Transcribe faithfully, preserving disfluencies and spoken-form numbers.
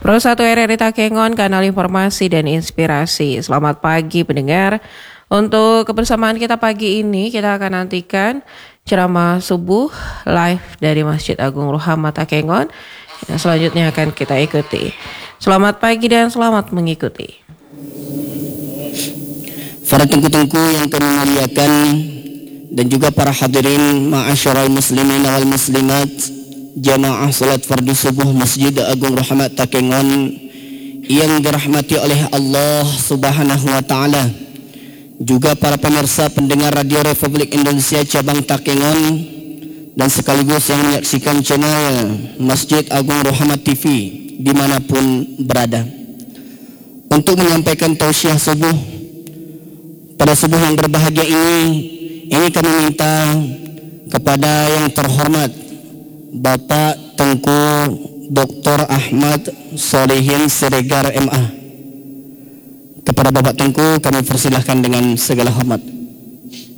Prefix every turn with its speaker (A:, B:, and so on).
A: Pro satu R R I Takengon, kanal informasi dan inspirasi. Selamat pagi pendengar. Untuk kebersamaan kita pagi ini, kita akan nantikan ceramah subuh live dari Masjid Agung Rohama Takengon. Yang selanjutnya akan kita ikuti. Selamat pagi dan selamat mengikuti.
B: Para tengku-tengku yang kami muliakan dan juga para hadirin ma'asyiral muslimin wal muslimat, jamaah salat fardu subuh Masjid Agung Rahmat Takengon yang dirahmati oleh Allah Subhanahu wa taala, juga para pemirsa pendengar Radio Republik Indonesia cabang Takengon dan sekaligus yang menyaksikan channel Masjid Agung Rahmat T V dimanapun berada, untuk menyampaikan tausiah subuh pada subuh yang berbahagia ini. Ini kami minta kepada yang terhormat Bapak Tengku Doktor Ahmad Solihin Siregar M A. Kepada Bapak Tengku kami persilahkan dengan segala hormat.